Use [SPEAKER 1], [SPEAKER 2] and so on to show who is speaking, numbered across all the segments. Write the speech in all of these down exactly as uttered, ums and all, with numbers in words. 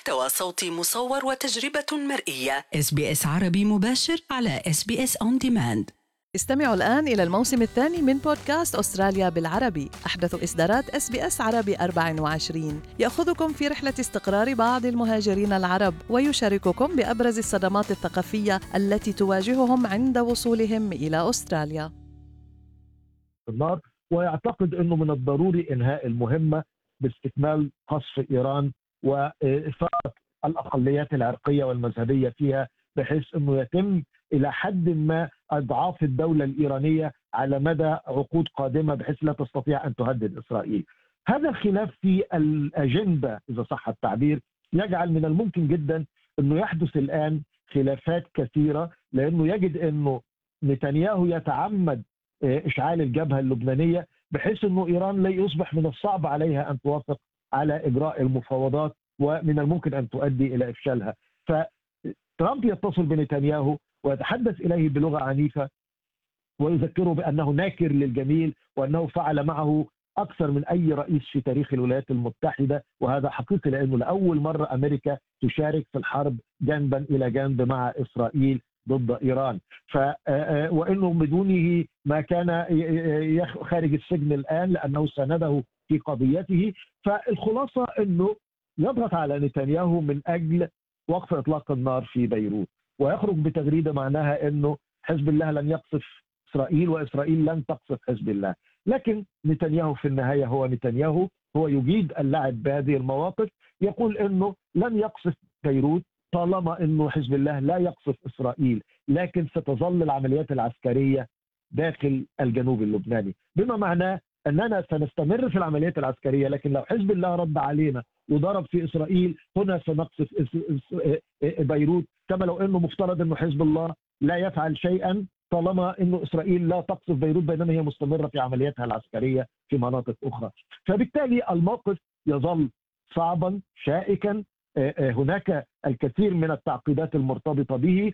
[SPEAKER 1] محتوى صوتي مصور وتجربة مرئية. إس بي إس عربي مباشر على إس بي إس On Demand.
[SPEAKER 2] استمعوا الآن إلى الموسم الثاني من بودكاست أستراليا بالعربي، أحدث إصدارات إس بي إس عربي أربعة وعشرين، يأخذكم في رحلة استقرار بعض المهاجرين العرب ويشارككم بأبرز الصدمات الثقافية التي تواجههم عند وصولهم إلى أستراليا.
[SPEAKER 3] النار ويعتقد أنه من الضروري إنهاء المهمة باستكمال قصف إيران وإثارة الأقليات العرقية والمذهبية فيها، بحيث أنه يتم إلى حد ما أضعاف الدولة الإيرانية على مدى عقود قادمة، بحيث لا تستطيع أن تهدد إسرائيل. هذا الخلاف في الأجندة إذا صح التعبير يجعل من الممكن جدا أنه يحدث الآن خلافات كثيرة، لأنه يجد أنه نتنياهو يتعمد إشعال الجبهة اللبنانية، بحيث أنه إيران لا يصبح من الصعب عليها أن توافق على إجراء المفاوضات، ومن الممكن أن تؤدي إلى إفشالها. فترامب يتصل بنتنياهو ويتحدث إليه بلغة عنيفة ويذكره بأنه ناكر للجميل، وأنه فعل معه أكثر من أي رئيس في تاريخ الولايات المتحدة، وهذا حقيقي لأنه لأول مرة أمريكا تشارك في الحرب جنبا إلى جنب مع إسرائيل ضد إيران. ف وإنه بدونه ما كان خارج السجن الآن لأنه سانده في قضيته. فالخلاصة أنه يضغط على نتنياهو من أجل وقف إطلاق النار في بيروت، ويخرج بتغريدة معناها أنه حزب الله لن يقصف إسرائيل وإسرائيل لن تقصف حزب الله. لكن نتنياهو في النهاية هو نتنياهو، هو يجيد اللعب بهذه المواقف، يقول أنه لن يقصف بيروت طالما أنه حزب الله لا يقصف إسرائيل، لكن ستظل العمليات العسكرية داخل الجنوب اللبناني، بما معناه أننا سنستمر في العمليات العسكرية، لكن لو حزب الله رد علينا وضرب في إسرائيل هنا سنقصف بيروت، كما لو أنه مفترض أنه حزب الله لا يفعل شيئا طالما أنه إسرائيل لا تقصف بيروت، بينما هي مستمرة في عملياتها العسكرية في مناطق أخرى. فبالتالي الموقف يظل صعبا شائكا، هناك الكثير من التعقيدات المرتبطة به،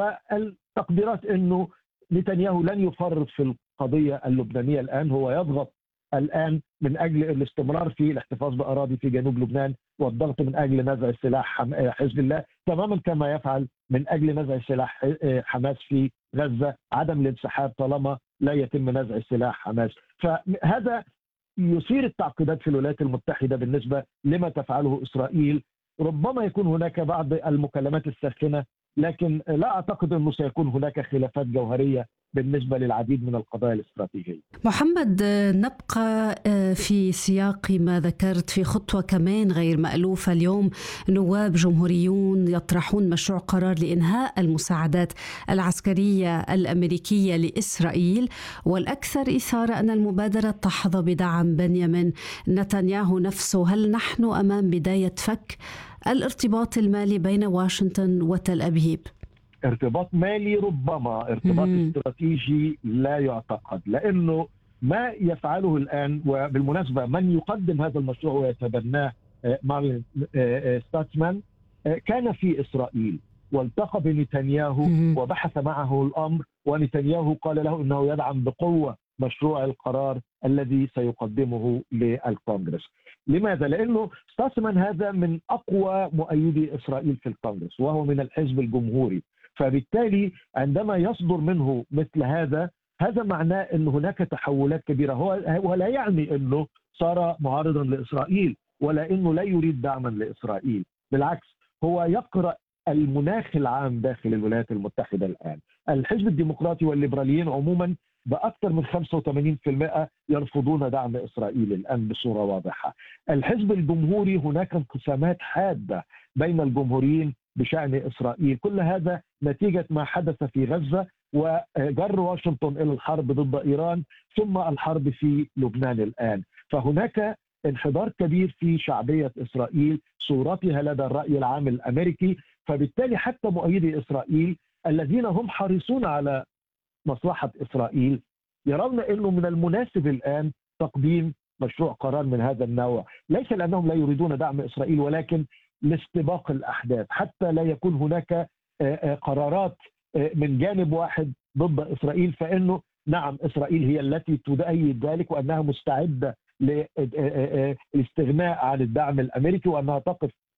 [SPEAKER 3] والتقديرات أنه نتنياهو لن يفرط في القضية اللبنانية الآن، هو يضغط الآن من أجل الاستمرار في الاحتفاظ بأراضي في جنوب لبنان والضغط من أجل نزع سلاح حزب الله، تماما كما يفعل من أجل نزع سلاح حماس في غزة، عدم الانسحاب طالما لا يتم نزع سلاح حماس. فهذا يثير التعقيدات في الولايات المتحدة بالنسبة لما تفعله إسرائيل. ربما يكون هناك بعض المكالمات الساخنة، لكن لا أعتقد أنه سيكون هناك خلافات جوهرية بالنسبة للعديد من القضايا الاستراتيجية.
[SPEAKER 4] محمد، نبقى في سياق ما ذكرت في خطوة كمان غير مألوفة. اليوم نواب جمهوريون يطرحون مشروع قرار لإنهاء المساعدات العسكرية الأمريكية لإسرائيل، والأكثر إثارة أن المبادرة تحظى بدعم بنيامين نتنياهو نفسه. هل نحن أمام بداية فك الارتباط المالي بين واشنطن وتل أبيب؟
[SPEAKER 3] ارتباط مالي ربما، ارتباط مم. استراتيجي لا يعتقد، لأنه ما يفعله الآن، وبالمناسبة من يقدم هذا المشروع ويتبناه مارلين ستاتسمان كان في إسرائيل والتقى بنتنياهو مم. وبحث معه الأمر، ونتنياهو قال له إنه يدعم بقوة مشروع القرار الذي سيقدمه للكونغرس. لماذا؟ لأنه ستاتسمان هذا من أقوى مؤيدي إسرائيل في الكونغرس، وهو من الحزب الجمهوري، فبالتالي عندما يصدر منه مثل هذا، هذا معناه أن هناك تحولات كبيرة. هو ولا يعني أنه صار معارضا لإسرائيل ولا أنه لا يريد دعما لإسرائيل، بالعكس هو يقرأ المناخ العام داخل الولايات المتحدة الآن. الحزب الديمقراطي والليبراليين عموما بأكثر من خمسة وثمانين بالمئة يرفضون دعم إسرائيل الآن بصورة واضحة. الحزب الجمهوري هناك انقسامات حادة بين الجمهوريين بشأن إسرائيل، كل هذا نتيجة ما حدث في غزة وجر واشنطن إلى الحرب ضد إيران، ثم الحرب في لبنان الآن. فهناك انحدار كبير في شعبية إسرائيل، صورتها لدى الرأي العام الأمريكي. فبالتالي حتى مؤيدي إسرائيل الذين هم حريصون على مصلحة إسرائيل يرون أنه من المناسب الآن تقديم مشروع قرار من هذا النوع، ليس لأنهم لا يريدون دعم إسرائيل، ولكن لاستباق الأحداث، حتى لا يكون هناك قرارات من جانب واحد ضد إسرائيل، فإنه نعم إسرائيل هي التي تؤيد ذلك، وأنها مستعدة للاستغناء عن الدعم الأمريكي، وأنها تقف